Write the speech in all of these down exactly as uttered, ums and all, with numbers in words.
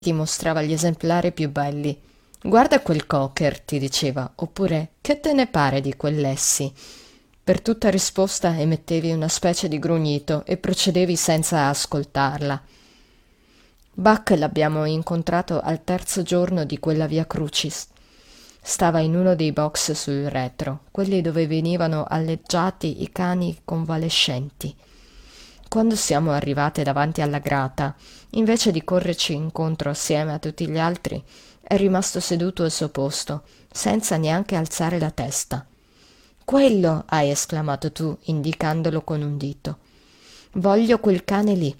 ti mostrava gli esemplari più belli. Guarda quel cocker, ti diceva, oppure che te ne pare di quell'essi? Per tutta risposta emettevi una specie di grugnito e procedevi senza ascoltarla. Buck l'abbiamo incontrato al terzo giorno di quella via Crucis. Stava in uno dei box sul retro, quelli dove venivano alleggiati i cani convalescenti. Quando siamo arrivate davanti alla grata, invece di correrci incontro assieme a tutti gli altri, è rimasto seduto al suo posto, senza neanche alzare la testa. «Quello!» hai esclamato tu, indicandolo con un dito. «Voglio quel cane lì!»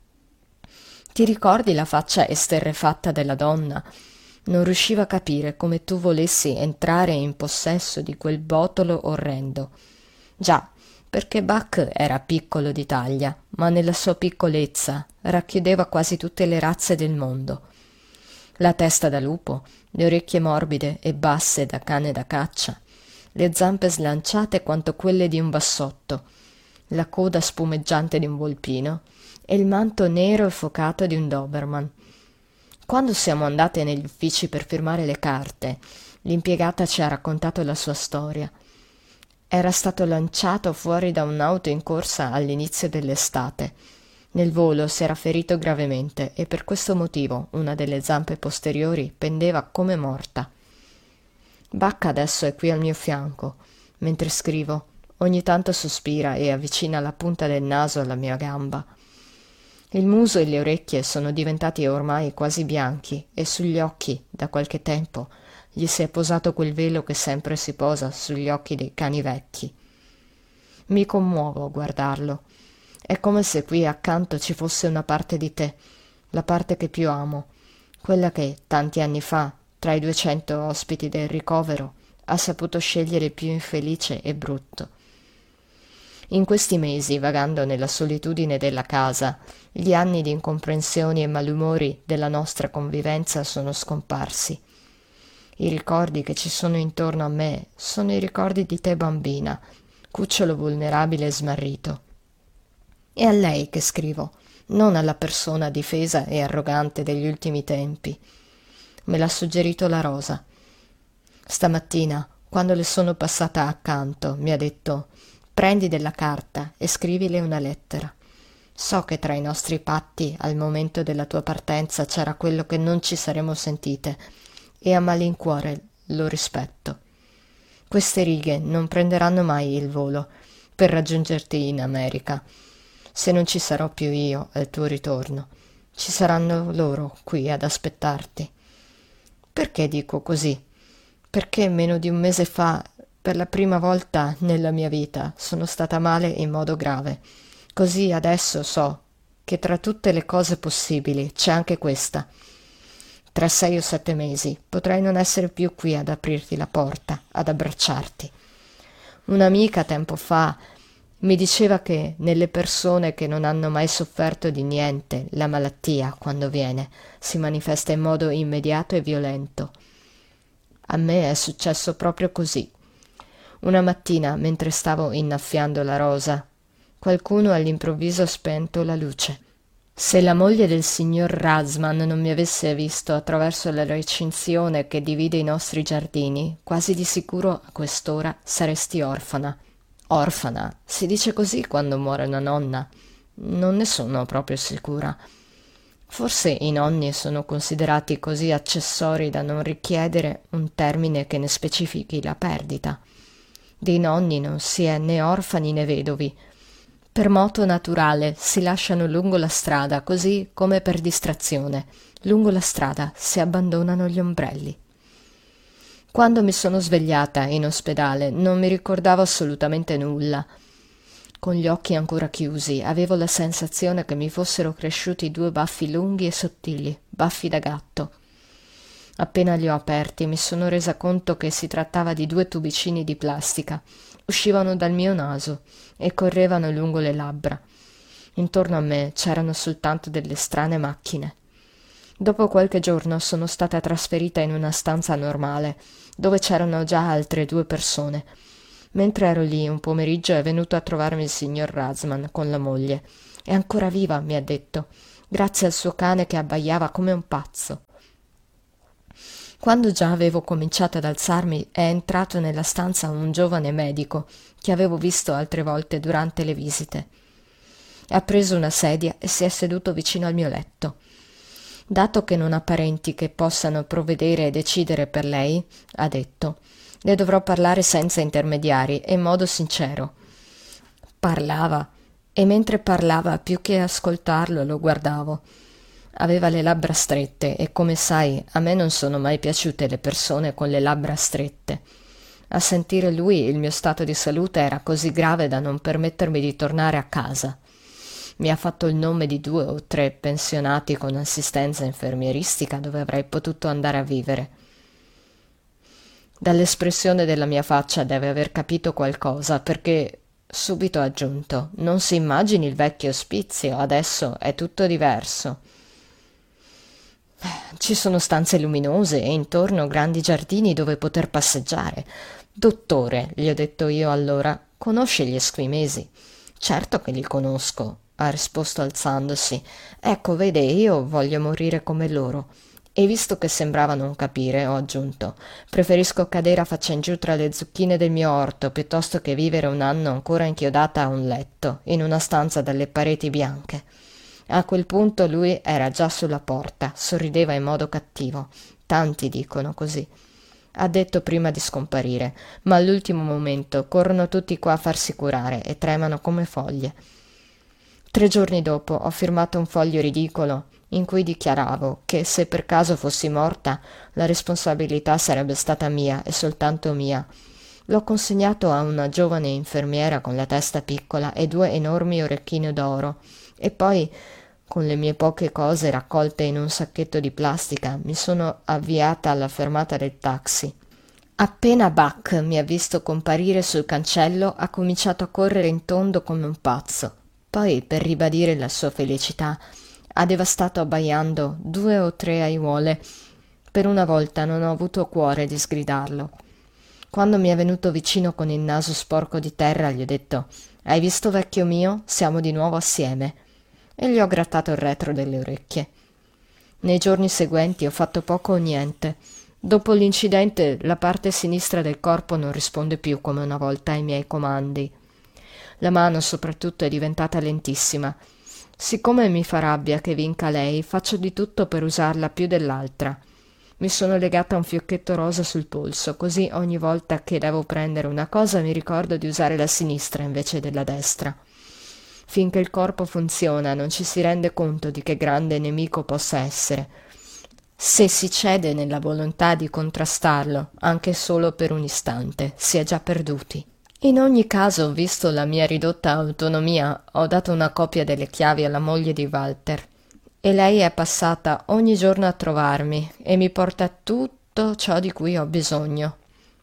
Ti ricordi la faccia esterrefatta della donna? Non riusciva a capire come tu volessi entrare in possesso di quel botolo orrendo. Già, perché Buck era piccolo di taglia, ma nella sua piccolezza racchiudeva quasi tutte le razze del mondo. La testa da lupo, le orecchie morbide e basse da cane da caccia, le zampe slanciate quanto quelle di un bassotto, la coda spumeggiante di un volpino e il manto nero e focato di un Doberman. Quando siamo andate negli uffici per firmare le carte, l'impiegata ci ha raccontato la sua storia. Era stato lanciato fuori da un'auto in corsa all'inizio dell'estate. Nel volo si era ferito gravemente e per questo motivo una delle zampe posteriori pendeva come morta. Bacca adesso è qui al mio fianco, mentre scrivo. Ogni tanto sospira e avvicina la punta del naso alla mia gamba. Il muso e le orecchie sono diventati ormai quasi bianchi e sugli occhi, da qualche tempo, gli si è posato quel velo che sempre si posa sugli occhi dei cani vecchi. Mi commuovo a guardarlo. È come se qui accanto ci fosse una parte di te, la parte che più amo, quella che, tanti anni fa, tra i duecento ospiti del ricovero, ha saputo scegliere il più infelice e brutto. In questi mesi, vagando nella solitudine della casa, gli anni di incomprensioni e malumori della nostra convivenza sono scomparsi. I ricordi che ci sono intorno a me sono i ricordi di te bambina, cucciolo vulnerabile e smarrito. È a lei che scrivo, non alla persona difesa e arrogante degli ultimi tempi. Me l'ha suggerito la Rosa. Stamattina, quando le sono passata accanto, mi ha detto: «Prendi della carta e scrivile una lettera. So che tra i nostri patti al momento della tua partenza c'era quello che non ci saremmo sentite e a malincuore lo rispetto. Queste righe non prenderanno mai il volo per raggiungerti in America. Se non ci sarò più io al tuo ritorno, ci saranno loro qui ad aspettarti». Perché dico così? Perché meno di un mese fa, per la prima volta nella mia vita, sono stata male in modo grave. Così adesso so che tra tutte le cose possibili c'è anche questa. Tra sei o sette mesi potrei non essere più qui ad aprirti la porta, ad abbracciarti. Un'amica tempo fa mi diceva che nelle persone che non hanno mai sofferto di niente, la malattia, quando viene, si manifesta in modo immediato e violento. A me è successo proprio così. Una mattina, mentre stavo innaffiando la rosa, qualcuno all'improvviso ha spento la luce. Se la moglie del signor Rasman non mi avesse visto attraverso la recinzione che divide i nostri giardini, quasi di sicuro a quest'ora saresti orfana. Orfana, si dice così quando muore una nonna? Non ne sono proprio sicura. Forse i nonni sono considerati così accessori da non richiedere un termine che ne specifichi la perdita. Dei nonni non si è né orfani né vedovi. Per moto naturale si lasciano lungo la strada, così come per distrazione. Lungo la strada si abbandonano gli ombrelli. Quando mi sono svegliata in ospedale non mi ricordavo assolutamente nulla. Con gli occhi ancora chiusi avevo la sensazione che mi fossero cresciuti due baffi lunghi e sottili, baffi da gatto. Appena li ho aperti mi sono resa conto che si trattava di due tubicini di plastica. Uscivano dal mio naso e correvano lungo le labbra. Intorno a me c'erano soltanto delle strane macchine. Dopo qualche giorno sono stata trasferita in una stanza normale, dove c'erano già altre due persone. Mentre ero lì un pomeriggio è venuto a trovarmi il signor Rasman con la moglie. «È ancora viva», mi ha detto. grazie al suo cane che abbaiava come un pazzo. Quando già avevo cominciato ad alzarmi, è entrato nella stanza un giovane medico che avevo visto altre volte durante le visite. Ha preso una sedia e si è seduto vicino al mio letto. Dato che non ha parenti che possano provvedere e decidere per lei, ha detto, le dovrò parlare senza intermediari e in modo sincero. Parlava, e mentre parlava, più che ascoltarlo, lo guardavo. Aveva le labbra strette e, come sai, a me non sono mai piaciute le persone con le labbra strette. A sentire lui, il mio stato di salute era così grave da non permettermi di tornare a casa. Mi ha fatto il nome di due o tre pensionati con assistenza infermieristica dove avrei potuto andare a vivere. Dall'espressione della mia faccia deve aver capito qualcosa, perché subito ha aggiunto: non si immagini il vecchio ospizio, adesso è tutto diverso. Ci sono stanze luminose e intorno grandi giardini dove poter passeggiare. Dottore, gli ho detto io allora, conosce gli esquimesi? Certo che li conosco, ha risposto alzandosi. Ecco, vede, io voglio morire come loro. E visto che sembrava non capire, ho aggiunto, preferisco cadere a faccia in giù tra le zucchine del mio orto piuttosto che vivere un anno ancora inchiodata a un letto, in una stanza dalle pareti bianche. A quel punto lui era già sulla porta, sorrideva in modo cattivo. Tanti dicono così. Ha detto prima di scomparire, ma all'ultimo momento corrono tutti qua a farsi curare e tremano come foglie. Tre giorni dopo ho firmato un foglio ridicolo in cui dichiaravo che se per caso fossi morta la responsabilità sarebbe stata mia e soltanto mia. L'ho consegnato a una giovane infermiera con la testa piccola e due enormi orecchini d'oro e poi, con le mie poche cose raccolte in un sacchetto di plastica, mi sono avviata alla fermata del taxi. Appena Buck mi ha visto comparire sul cancello ha cominciato a correre in tondo come un pazzo. Poi, per ribadire la sua felicità, ha devastato abbaiando due o tre aiuole. Per una volta non ho avuto cuore di sgridarlo. Quando mi è venuto vicino con il naso sporco di terra gli ho detto: «Hai visto, vecchio mio? Siamo di nuovo assieme». E gli ho grattato il retro delle orecchie. Nei giorni seguenti ho fatto poco o niente. Dopo l'incidente la parte sinistra del corpo non risponde più come una volta ai miei comandi. La mano soprattutto è diventata lentissima. Siccome mi fa rabbia che vinca lei, faccio di tutto per usarla più dell'altra. Mi sono legata a un fiocchetto rosa sul polso, così ogni volta che devo prendere una cosa mi ricordo di usare la sinistra invece della destra. Finché il corpo funziona non ci si rende conto di che grande nemico possa essere. Se si cede nella volontà di contrastarlo, anche solo per un istante, si è già perduti. In ogni caso, visto la mia ridotta autonomia, ho dato una copia delle chiavi alla moglie di Walter e lei è passata ogni giorno a trovarmi e mi porta tutto ciò di cui ho bisogno.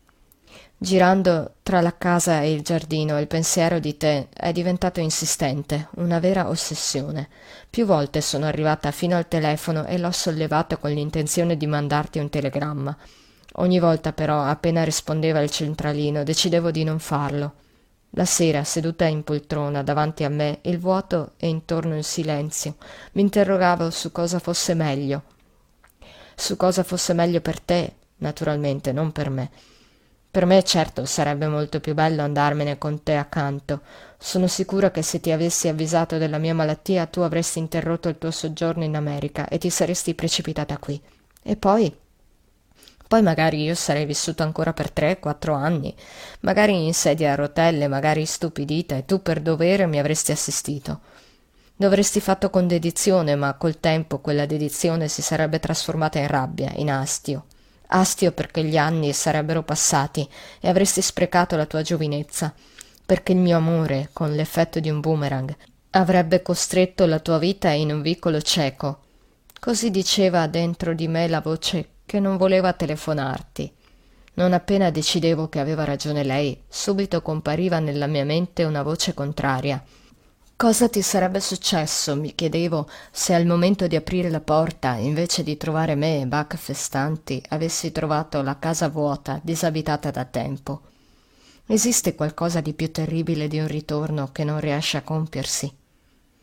Girando tra la casa e il giardino, il pensiero di te è diventato insistente, una vera ossessione. Più volte sono arrivata fino al telefono e l'ho sollevato con l'intenzione di mandarti un telegramma. Ogni volta però, appena rispondeva il centralino, decidevo di non farlo. La sera, seduta in poltrona davanti a me, il vuoto e intorno il silenzio, mi interrogavo su cosa fosse meglio. Su cosa fosse meglio per te, naturalmente, non per me. Per me, certo, sarebbe molto più bello andarmene con te accanto. Sono sicura che se ti avessi avvisato della mia malattia tu avresti interrotto il tuo soggiorno in America e ti saresti precipitata qui. E poi? Poi magari io sarei vissuto ancora per tre, quattro anni, magari in sedia a rotelle, magari stupidita, e tu per dovere mi avresti assistito. Lo avresti fatto con dedizione, ma col tempo quella dedizione si sarebbe trasformata in rabbia, in astio. Astio perché gli anni sarebbero passati e avresti sprecato la tua giovinezza, perché il mio amore, con l'effetto di un boomerang, avrebbe costretto la tua vita in un vicolo cieco. Così diceva dentro di me la voce che non voleva telefonarti. Non appena decidevo che aveva ragione lei, subito compariva nella mia mente una voce contraria. Cosa ti sarebbe successo, mi chiedevo, se al momento di aprire la porta, invece di trovare me e Buck festanti, avessi trovato la casa vuota, disabitata da tempo? Esiste qualcosa di più terribile di un ritorno che non riesce a compiersi?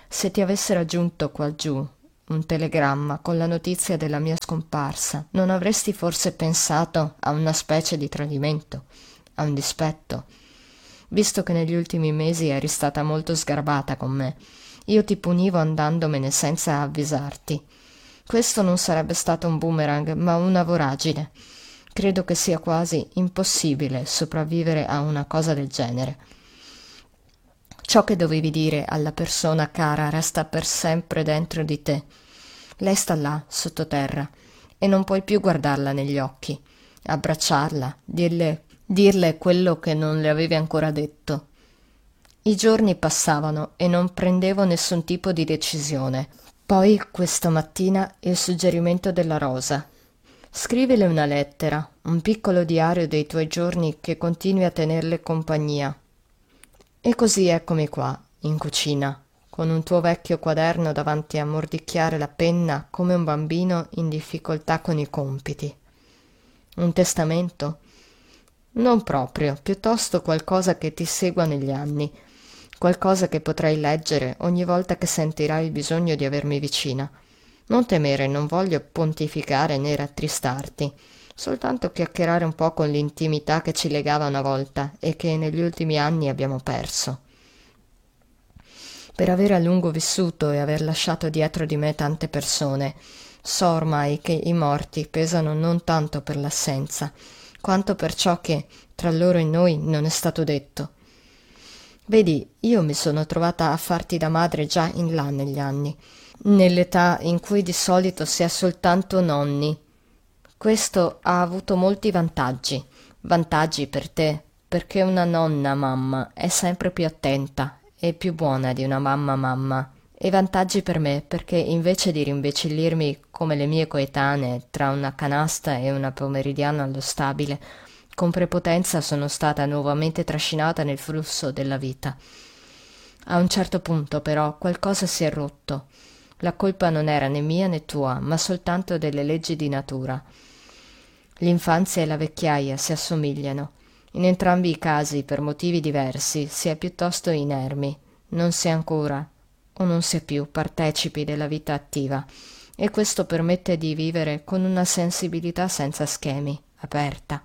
Se ti avesse raggiunto qua giù un telegramma con la notizia della mia scomparsa, non avresti forse pensato a una specie di tradimento, a un dispetto? Visto che negli ultimi mesi eri stata molto sgarbata con me, io ti punivo andandomene senza avvisarti. Questo non sarebbe stato un boomerang, ma una voragine. Credo che sia quasi impossibile sopravvivere a una cosa del genere. Ciò che dovevi dire alla persona cara resta per sempre dentro di te. Lei sta là, sottoterra, e non puoi più guardarla negli occhi, abbracciarla, dirle, dirle quello che non le avevi ancora detto. I giorni passavano e non prendevo nessun tipo di decisione. Poi, questa mattina, il suggerimento della Rosa. Scrivile una lettera, un piccolo diario dei tuoi giorni che continui a tenerle compagnia. E così eccomi qua, in cucina, con un tuo vecchio quaderno davanti a mordicchiare la penna come un bambino in difficoltà con i compiti. Un testamento? Non proprio, piuttosto qualcosa che ti segua negli anni, qualcosa che potrai leggere ogni volta che sentirai il bisogno di avermi vicina. Non temere, non voglio pontificare né rattristarti, soltanto chiacchierare un po' con l'intimità che ci legava una volta e che negli ultimi anni abbiamo perso. Per aver a lungo vissuto e aver lasciato dietro di me tante persone, so ormai che i morti pesano non tanto per l'assenza, quanto per ciò che tra loro e noi non è stato detto. Vedi, io mi sono trovata a farti da madre già in là negli anni, nell'età in cui di solito si è soltanto nonni. Questo ha avuto molti vantaggi. Vantaggi per te, perché una nonna mamma è sempre più attenta e più buona di una mamma mamma. E vantaggi per me, perché invece di rimbecillirmi come le mie coetanee tra una canasta e una pomeridiana allo stabile, con prepotenza sono stata nuovamente trascinata nel flusso della vita. A un certo punto, però, qualcosa si è rotto. La colpa non era né mia né tua, ma soltanto delle leggi di natura. L'infanzia e la vecchiaia si assomigliano. In entrambi i casi, per motivi diversi, si è piuttosto inermi. Non si è ancora, o non si è più, partecipi della vita attiva, e questo permette di vivere con una sensibilità senza schemi, aperta.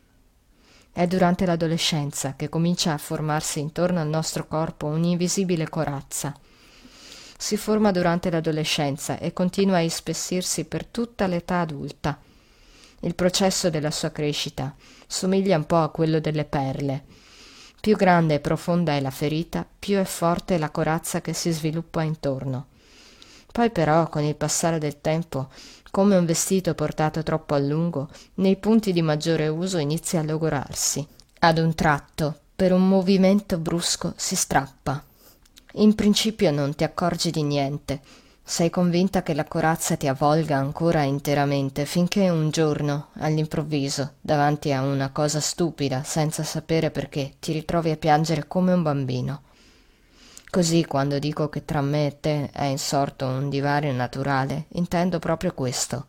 È durante l'adolescenza che comincia a formarsi intorno al nostro corpo un'invisibile corazza. Si forma durante l'adolescenza e continua a ispessirsi per tutta l'età adulta. Il processo della sua crescita somiglia un po' a quello delle perle. Più grande e profonda è la ferita, più è forte la corazza che si sviluppa intorno. Poi però, con il passare del tempo, come un vestito portato troppo a lungo, nei punti di maggiore uso inizia a logorarsi. Ad un tratto, per un movimento brusco, si strappa. In principio non ti accorgi di niente. Sei convinta che la corazza ti avvolga ancora interamente, finché un giorno, all'improvviso, davanti a una cosa stupida, senza sapere perché, ti ritrovi a piangere come un bambino. Così, quando dico che tra me e te è insorto un divario naturale, intendo proprio questo.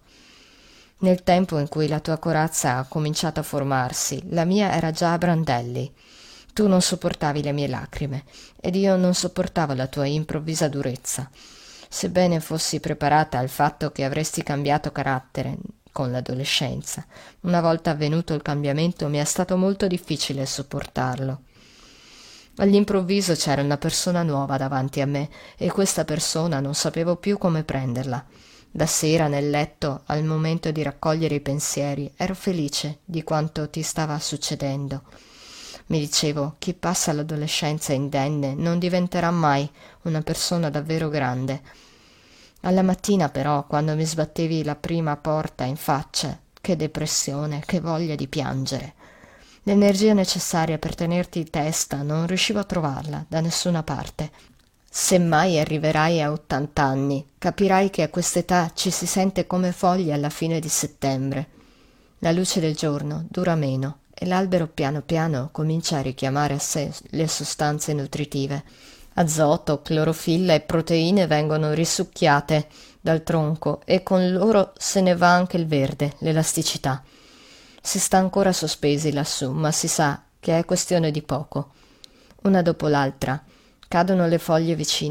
Nel tempo in cui la tua corazza ha cominciato a formarsi, la mia era già a brandelli. Tu non sopportavi le mie lacrime, ed io non sopportavo la tua improvvisa durezza. Sebbene fossi preparata al fatto che avresti cambiato carattere con l'adolescenza, una volta avvenuto il cambiamento mi è stato molto difficile sopportarlo. All'improvviso c'era una persona nuova davanti a me e questa persona non sapevo più come prenderla. Da sera nel letto, al momento di raccogliere i pensieri, ero felice di quanto ti stava succedendo. Mi dicevo, chi passa l'adolescenza indenne non diventerà mai una persona davvero grande. Alla mattina però, quando mi sbattevi la prima porta in faccia, che depressione, che voglia di piangere. L'energia necessaria per tenerti testa non riuscivo a trovarla da nessuna parte. Se mai arriverai a ottant'anni, capirai che a quest'età ci si sente come foglie alla fine di settembre. La luce del giorno dura meno e l'albero piano piano comincia a richiamare a sé le sostanze nutritive. Azoto, clorofilla e proteine vengono risucchiate dal tronco e con loro se ne va anche il verde, l'elasticità. Si sta ancora sospesi lassù, ma si sa che è questione di poco. Una dopo l'altra cadono le foglie vicine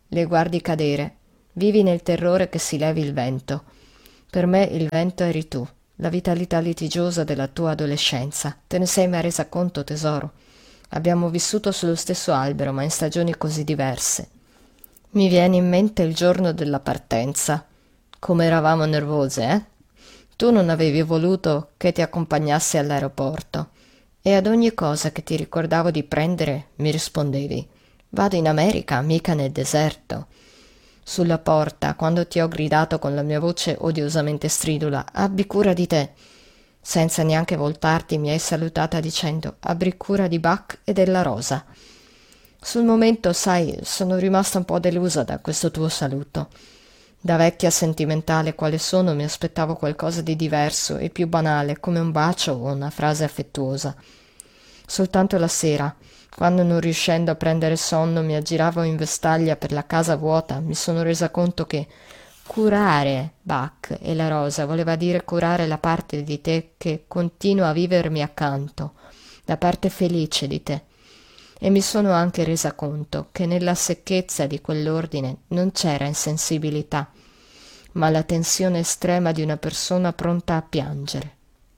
le guardi cadere, vivi nel terrore che si levi il vento. Per me il vento eri tu, la vitalità litigiosa della tua adolescenza. Te ne sei mai resa conto, tesoro? Abbiamo vissuto sullo stesso albero, ma in stagioni così diverse. Mi viene in mente il giorno della partenza. Come eravamo nervose, eh? Tu non avevi voluto che ti accompagnassi all'aeroporto e ad ogni cosa che ti ricordavo di prendere mi rispondevi: vado in America, mica nel deserto. Sulla porta, quando ti ho gridato con la mia voce odiosamente stridula: abbi cura di te, senza neanche voltarti mi hai salutata dicendo: abbi cura di Buck e della rosa. Sul momento, sai, sono rimasta un po' delusa da questo tuo saluto. Da vecchia sentimentale quale sono, mi aspettavo qualcosa di diverso e più banale, come un bacio o una frase affettuosa. Soltanto la sera, quando non riuscendo a prendere sonno mi aggiravo in vestaglia per la casa vuota, mi sono resa conto che curare Buck e la rosa voleva dire curare la parte di te che continua a vivermi accanto, la parte felice di te. E mi sono anche resa conto che nella secchezza di quell'ordine non c'era insensibilità, ma la tensione estrema di una persona pronta a piangere.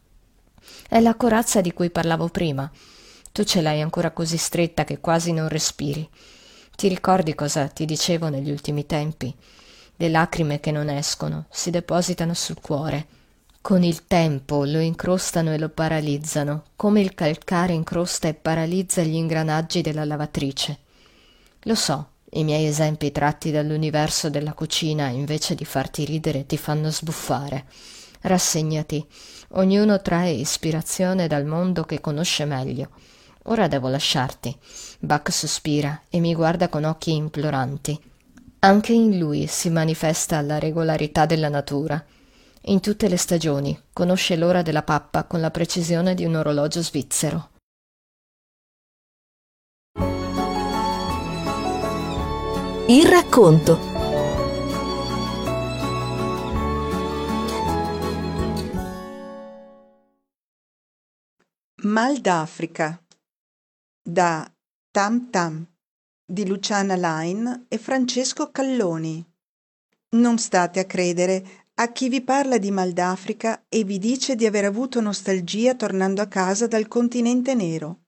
È la corazza di cui parlavo prima. Tu ce l'hai ancora così stretta che quasi non respiri. Ti ricordi cosa ti dicevo negli ultimi tempi? Le lacrime che non escono si depositano sul cuore. Con il tempo lo incrostano e lo paralizzano, come il calcare incrosta e paralizza gli ingranaggi della lavatrice. Lo so, i miei esempi tratti dall'universo della cucina, invece di farti ridere, ti fanno sbuffare. Rassegnati, ognuno trae ispirazione dal mondo che conosce meglio. Ora devo lasciarti. Buck sospira e mi guarda con occhi imploranti. Anche in lui si manifesta la regolarità della natura. In tutte le stagioni conosce l'ora della pappa con la precisione di un orologio svizzero. Il racconto. Mal d'Africa da Tam Tam di Luciana Lain e Francesco Calloni. Non state a credere a chi vi parla di Mal d'Africa e vi dice di aver avuto nostalgia tornando a casa dal continente nero.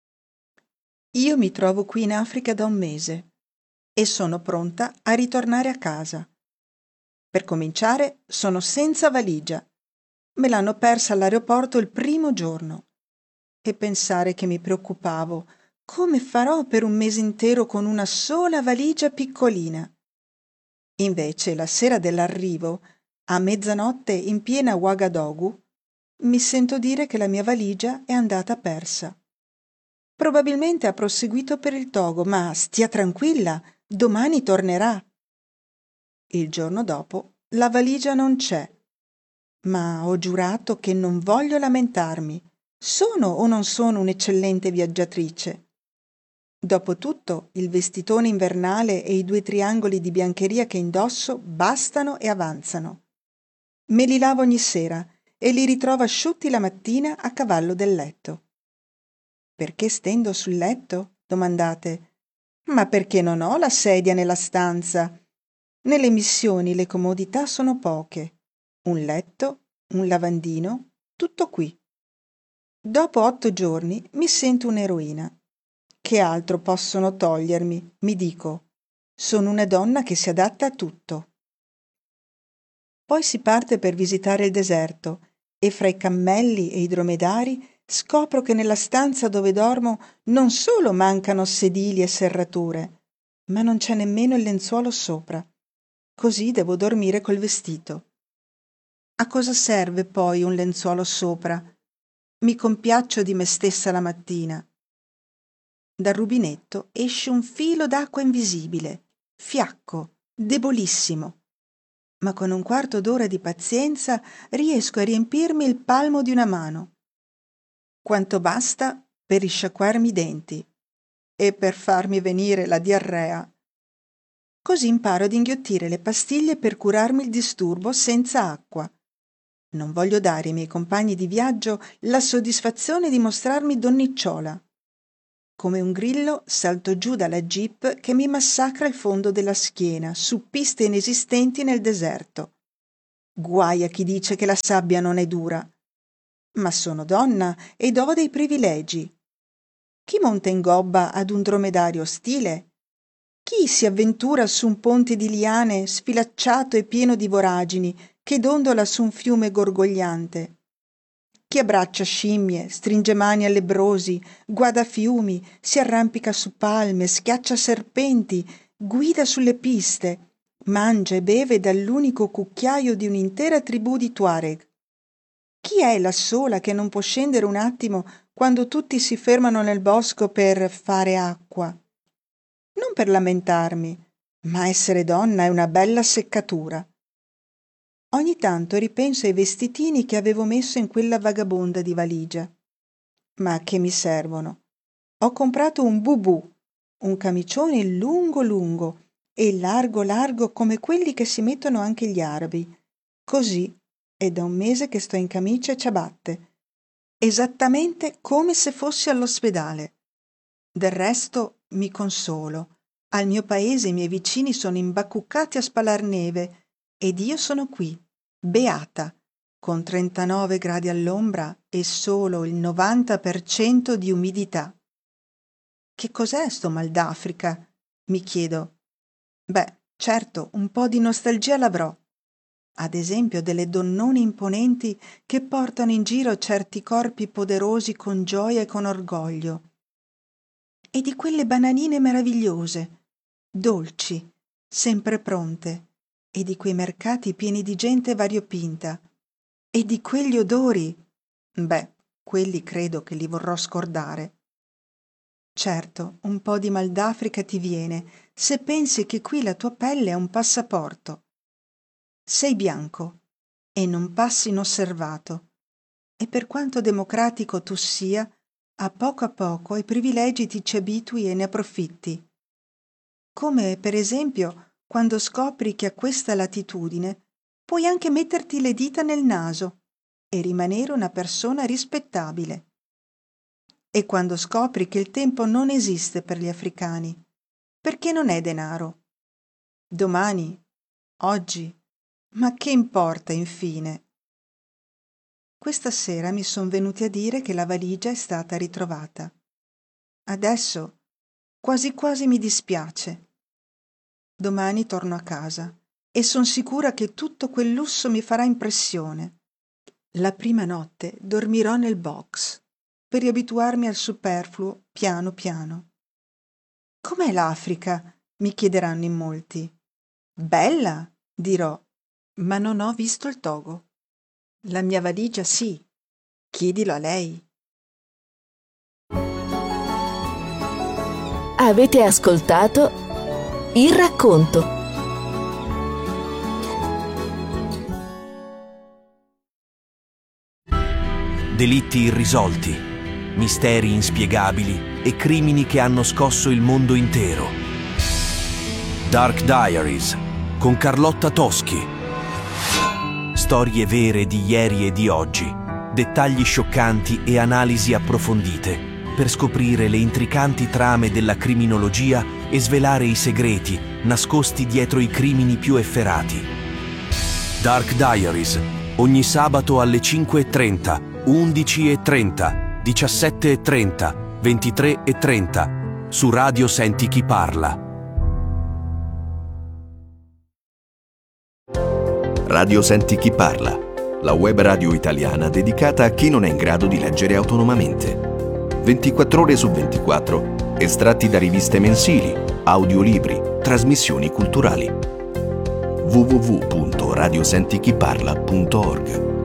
Io mi trovo qui in Africa da un mese e sono pronta a ritornare a casa. Per cominciare, sono senza valigia. Me l'hanno persa all'aeroporto il primo giorno. E pensare che mi preoccupavo, come farò per un mese intero con una sola valigia piccolina? Invece, la sera dell'arrivo, a mezzanotte in piena Ouagadougou, mi sento dire che la mia valigia è andata persa. Probabilmente ha proseguito per il Togo, ma stia tranquilla, domani tornerà. Il giorno dopo la valigia non c'è, ma ho giurato che non voglio lamentarmi. Sono o non sono un'eccellente viaggiatrice? Dopotutto, il vestitone invernale e i due triangoli di biancheria che indosso bastano e avanzano. Me li lavo ogni sera e li ritrovo asciutti la mattina a cavallo del letto. Perché stendo sul letto? Domandate. Ma perché non ho la sedia nella stanza? Nelle missioni le comodità sono poche. Un letto, un lavandino, tutto qui. Dopo otto giorni mi sento un'eroina. Che altro possono togliermi? Mi dico. Sono una donna che si adatta a tutto. Poi si parte per visitare il deserto e fra i cammelli e i dromedari scopro che nella stanza dove dormo non solo mancano sedili e serrature, ma non c'è nemmeno il lenzuolo sopra. Così devo dormire col vestito. A cosa serve poi un lenzuolo sopra? Mi compiaccio di me stessa la mattina. Dal rubinetto esce un filo d'acqua invisibile, fiacco, debolissimo. Ma con un quarto d'ora di pazienza riesco a riempirmi il palmo di una mano. Quanto basta per risciacquarmi i denti e per farmi venire la diarrea. Così imparo ad inghiottire le pastiglie per curarmi il disturbo senza acqua. Non voglio dare ai miei compagni di viaggio la soddisfazione di mostrarmi donnicciola. come un grillo salto giù dalla jeep che mi massacra il fondo della schiena su piste inesistenti nel deserto. Guai a chi dice che la sabbia non è dura. Ma sono donna ed ho dei privilegi. Chi monta in gobba ad un dromedario ostile? Chi si avventura su un ponte di liane sfilacciato e pieno di voragini che dondola su un fiume gorgogliante? Chi abbraccia scimmie, stringe mani a lebbrosi, guada fiumi, si arrampica su palme, schiaccia serpenti, guida sulle piste, mangia e beve dall'unico cucchiaio di un'intera tribù di Tuareg? Chi è la sola che non può scendere un attimo quando tutti si fermano nel bosco per fare acqua? Non per lamentarmi, ma essere donna è una bella seccatura. Ogni tanto ripenso ai vestitini che avevo messo in quella vagabonda di valigia. Ma che mi servono? Ho comprato un bubù, un camicione lungo lungo e largo largo come quelli che si mettono anche gli arabi. Così è da un mese che sto in camicia e ciabatte, esattamente come se fossi all'ospedale. Del resto mi consolo. Al mio paese i miei vicini sono imbacuccati a spalar neve ed io sono qui, beata, con trentanove gradi all'ombra e solo il novanta per cento di umidità. Che cos'è sto mal d'Africa? Mi chiedo. Beh, certo, un po' di nostalgia l'avrò. Ad esempio delle donnone imponenti che portano in giro certi corpi poderosi con gioia e con orgoglio. E di quelle bananine meravigliose, dolci, sempre pronte, e di quei mercati pieni di gente variopinta, e di quegli odori. Beh, quelli credo che li vorrò scordare. Certo, un po' di mal d'Africa ti viene se pensi che qui la tua pelle è un passaporto. Sei bianco e non passi inosservato, e per quanto democratico tu sia, a poco a poco ai privilegi ti ci abitui e ne approfitti. Come per esempio quando scopri che a questa latitudine puoi anche metterti le dita nel naso e rimanere una persona rispettabile. E quando scopri che il tempo non esiste per gli africani, perché non è denaro. Domani, oggi, ma che importa infine? Questa sera mi son venuti a dire che la valigia è stata ritrovata. Adesso quasi quasi mi dispiace. Domani torno a casa e son sicura che tutto quel lusso mi farà impressione. La prima notte dormirò nel box per riabituarmi al superfluo piano piano. Com'è l'Africa? Mi chiederanno in molti. Bella, dirò, ma non ho visto il Togo. La mia valigia sì, chiedilo a lei. Avete ascoltato Il racconto. Delitti irrisolti, misteri inspiegabili e crimini che hanno scosso il mondo intero. Dark Diaries con Carlotta Toschi. Storie vere di ieri e di oggi, dettagli scioccanti e analisi approfondite per scoprire le intricanti trame della criminologia e svelare i segreti nascosti dietro i crimini più efferati. Dark Diaries, ogni sabato alle cinque e trenta, undici e trenta, diciassette e trenta, ventitré e trenta, su Radio Senti Chi Parla. Radio Senti Chi Parla, la web radio italiana dedicata a chi non è in grado di leggere autonomamente. ventiquattro ore su ventiquattro, estratti da riviste mensili, audiolibri, trasmissioni culturali. w w w punto radio senti chi parla punto org